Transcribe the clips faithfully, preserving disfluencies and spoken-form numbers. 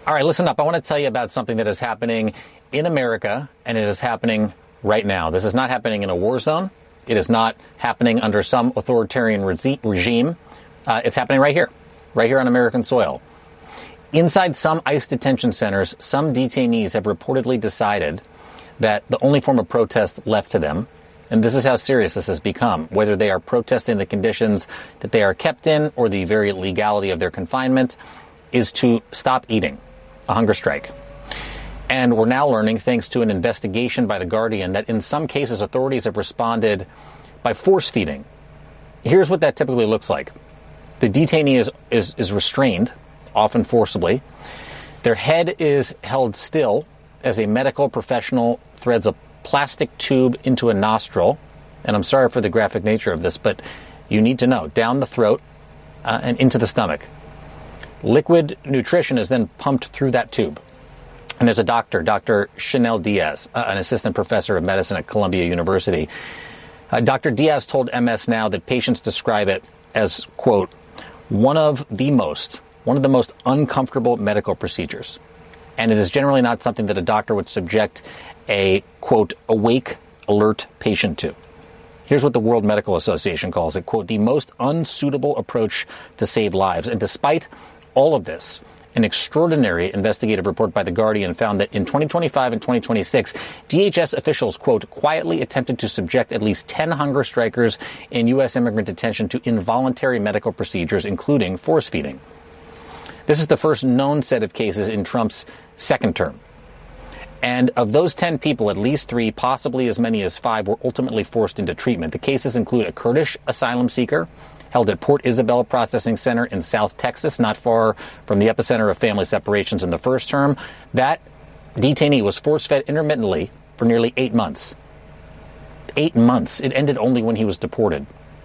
All right, listen up. I want to tell you about something that is happening in America, and it is happening right now. This is not happening in a war zone. It is not happening under some authoritarian regi- regime. Uh, it's happening right here, right here on American soil. Inside some ICE detention centers, some detainees have reportedly decided that the only form of protest left to them, and this is how serious this has become, whether they are protesting the conditions that they are kept in or the very legality of their confinement, is to stop eating. A hunger strike. And we're now learning, thanks to an investigation by The Guardian, that in some cases authorities have responded by force feeding. Here's what that typically looks like. The detainee is, is, is restrained, often forcibly. Their head is held still as a medical professional threads a plastic tube into a nostril. And I'm sorry for the graphic nature of this, but you need to know, down the throat uh, and into the stomach. Liquid nutrition is then pumped through that tube. And there's a doctor, Doctor Chanel Diaz, uh, an assistant professor of medicine at Columbia University. Uh, Doctor Diaz told M S Now that patients describe it as, quote, one of the most, one of the most uncomfortable medical procedures. And it is generally not something that a doctor would subject a, quote, awake, alert patient to. Here's what the World Medical Association calls it, quote, the most unsuitable approach to save lives. And despite all of this, an extraordinary investigative report by The Guardian found that in twenty twenty-five and twenty twenty-six, D H S officials, quote, quietly attempted to subject at least ten hunger strikers in U S immigrant detention to involuntary medical procedures, including force feeding. This is the first known set of cases in Trump's second term. And of those ten people, at least three, possibly as many as five, were ultimately forced into treatment. The cases include a Kurdish asylum seeker held at Port Isabel Processing Center in South Texas, not far from the epicenter of family separations in the first term. That detainee was force-fed intermittently for nearly eight months. Eight months. It ended only when he was deported.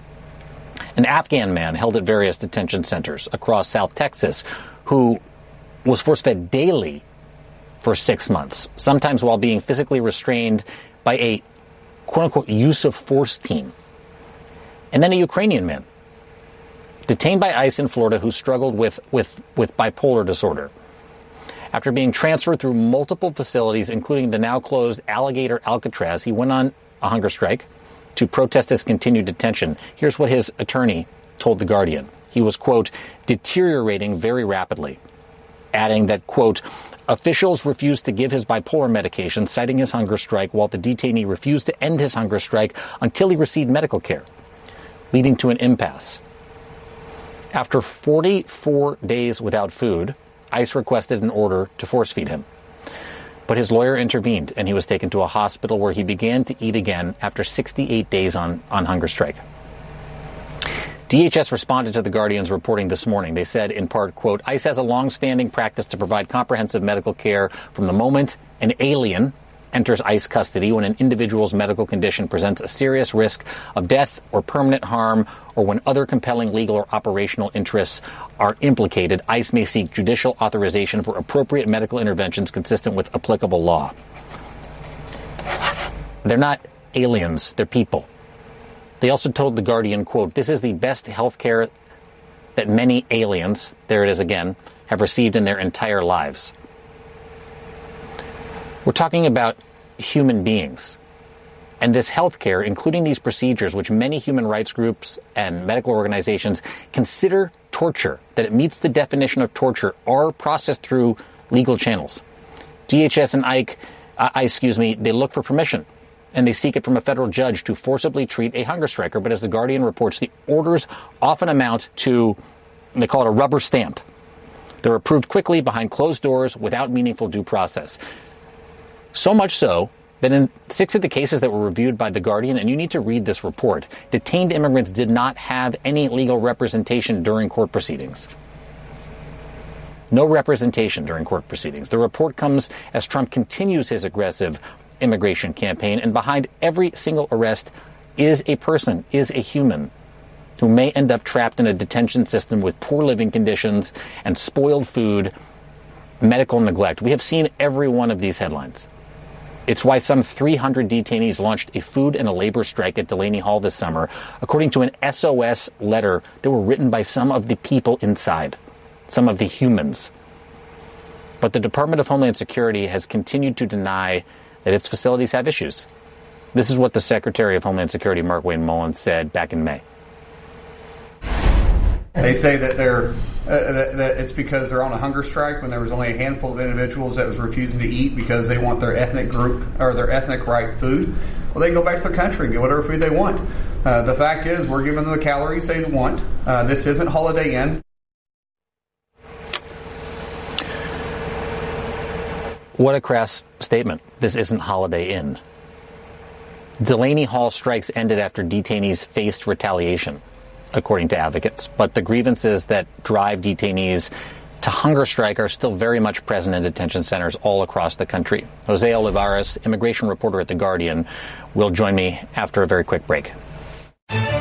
An Afghan man held at various detention centers across South Texas who was force-fed daily for six months, sometimes while being physically restrained by a quote-unquote use of force team. And then a Ukrainian man detained by ICE in Florida who struggled with, with, with bipolar disorder. After being transferred through multiple facilities, including the now closed Alligator Alcatraz, he went on a hunger strike to protest his continued detention. Here's what his attorney told The Guardian. He was, quote, deteriorating very rapidly, adding that, quote, officials refused to give his bipolar medication, citing his hunger strike, while the detainee refused to end his hunger strike until he received medical care, leading to an impasse. After forty-four days without food, ICE requested an order to force feed him. But his lawyer intervened, and he was taken to a hospital where he began to eat again after sixty-eight days on, on hunger strike. D H S responded to The Guardian's reporting this morning. They said, in part, quote, ICE has a long-standing practice to provide comprehensive medical care from the moment an alien enters ICE custody when an individual's medical condition presents a serious risk of death or permanent harm, or when other compelling legal or operational interests are implicated. ICE may seek judicial authorization for appropriate medical interventions consistent with applicable law. They're not aliens, they're people. They also told The Guardian, quote, this is the best health care that many aliens, there it is again, have received in their entire lives. We're talking about human beings. And this health care, including these procedures, which many human rights groups and medical organizations consider torture, that it meets the definition of torture, are processed through legal channels. D H S and ICE, uh, excuse me, they look for permission, and they seek it from a federal judge to forcibly treat a hunger striker. But as The Guardian reports, the orders often amount to, they call it a rubber stamp. They're approved quickly behind closed doors without meaningful due process. So much so that in six of the cases that were reviewed by The Guardian, and you need to read this report, detained immigrants did not have any legal representation during court proceedings. No representation during court proceedings. The report comes as Trump continues his aggressive immigration campaign, and behind every single arrest is a person, is a human, who may end up trapped in a detention system with poor living conditions and spoiled food, medical neglect. We have seen every one of these headlines. It's why some three hundred detainees launched a food and a labor strike at Delaney Hall this summer, according to an S O S letter that were written by some of the people inside, some of the humans. But the Department of Homeland Security has continued to deny that its facilities have issues. This is what the Secretary of Homeland Security, Markwayne Mullin, said back in May. They say that they're uh, that, that it's because they're on a hunger strike when there was only a handful of individuals that was refusing to eat because they want their ethnic group or their ethnic right food. Well, they can go back to their country and get whatever food they want. Uh, the fact is, we're giving them the calories they want. Uh, this isn't Holiday Inn. What a crass statement. This isn't Holiday Inn. Delaney Hall strikes ended after detainees faced retaliation, according to advocates. But the grievances that drive detainees to hunger strike are still very much present in detention centers all across the country. Jose Olivares, immigration reporter at The Guardian, will join me after a very quick break.